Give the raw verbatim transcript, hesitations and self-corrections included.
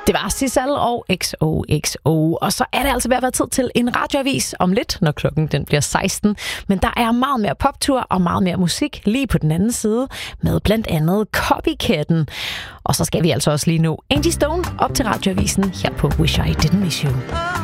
Det var Sissel og X O X O. Og så er det altså ved at være tid til en radioavis om lidt, når klokken den bliver seksten. Men der er meget mere poptur og meget mere musik lige på den anden side, med blandt andet Copycatten. Og så skal vi altså også lige nå Angie Stone op til radioavisen her på Wish I Didn't Miss You.